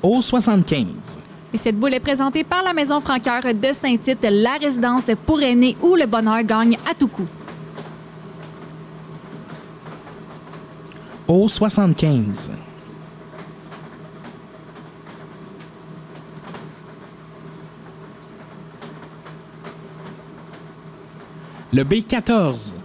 Au 75. Et cette boule est présentée par la Maison Franqueur de Saint-Tite, la résidence pour aînés où le bonheur gagne à tout coup. Au 75. Le B14.